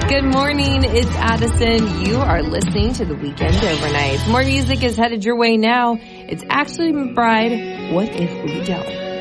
Good morning. It's Addison. You are listening to the Weekend Overnight. More music is headed your way now. It's Ashley McBride. What if we don't?